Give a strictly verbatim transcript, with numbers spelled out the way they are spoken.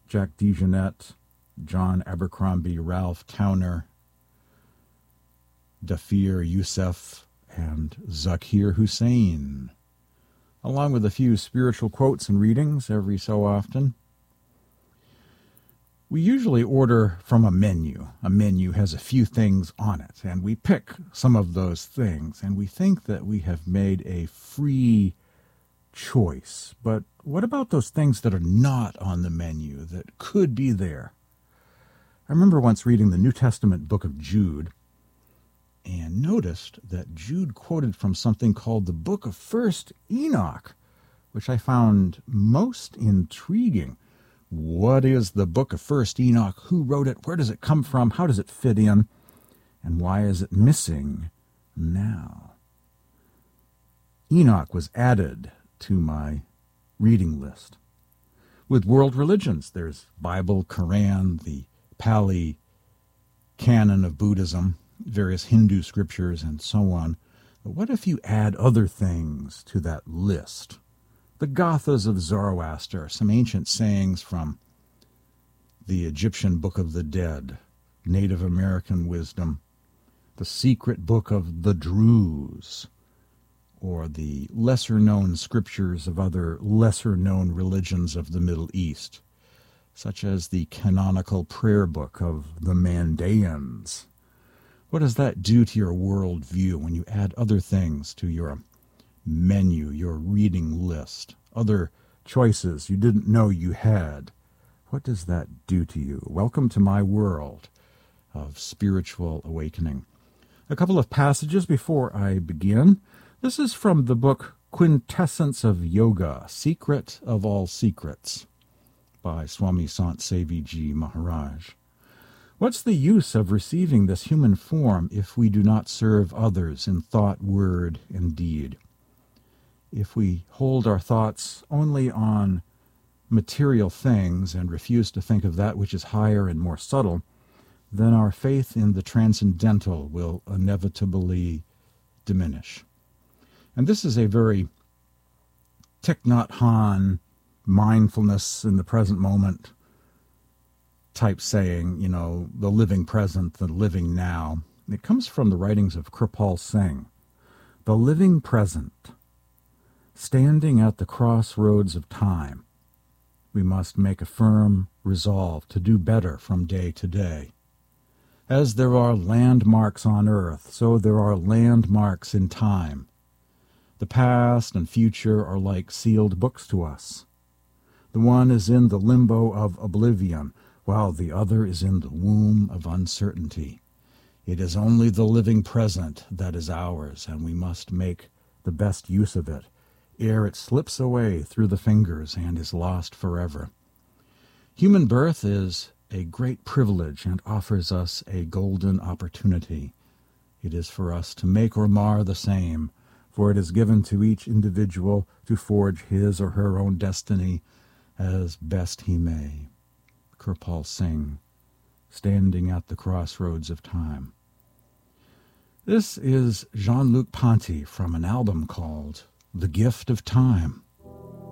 Jack DeJohnette, John Abercrombie, Ralph Towner, Dafir Youssef, and Zakir Hussain, along with a few spiritual quotes and readings every so often. We usually order from a menu. A menu has a few things on it, and we pick some of those things, and we think that we have made a free choice. But what about those things that are not on the menu that could be there? I remember once reading the New Testament book of Jude and noticed that Jude quoted from something called the Book of First Enoch, which I found most intriguing. What is the Book of First Enoch? Who wrote it? Where does it come from? How does it fit in? And why is it missing now? Enoch was added to my reading list. With world religions, there's Bible, Quran, the Pali canon of Buddhism, various Hindu scriptures, and so on. But what if you add other things to that list? The Gathas of Zoroaster, some ancient sayings from the Egyptian Book of the Dead, Native American wisdom, the secret book of the Druze, or the lesser-known scriptures of other lesser-known religions of the Middle East, such as the canonical prayer book of the Mandaeans. What does that do to your worldview when you add other things to your menu, your reading list, other choices you didn't know you had? What does that do to you? Welcome to my world of spiritual awakening. A couple of passages before I begin. This is from the book Quintessence of Yoga, Secret of All Secrets, by Swami Sant Sevi Ji Maharaj. What's the use of receiving this human form if we do not serve others in thought, word, and deed? If we hold our thoughts only on material things and refuse to think of that which is higher and more subtle, then our faith in the transcendental will inevitably diminish. And this is a very Thich Nhat Hanh, mindfulness in the present moment type saying, you know, the living present, the living now. It comes from the writings of Kirpal Singh. The living present, standing at the crossroads of time, we must make a firm resolve to do better from day to day. As there are landmarks on earth, so there are landmarks in time. The past and future are like sealed books to us. The one is in the limbo of oblivion, while the other is in the womb of uncertainty. It is only the living present that is ours, and we must make the best use of it, ere it slips away through the fingers and is lost forever. Human birth is a great privilege and offers us a golden opportunity. It is for us to make or mar the same, for it is given to each individual to forge his or her own destiny as best he may. Kirpal Singh, Standing at the Crossroads of Time. This is Jean-Luc Ponty from an album called The Gift of Time.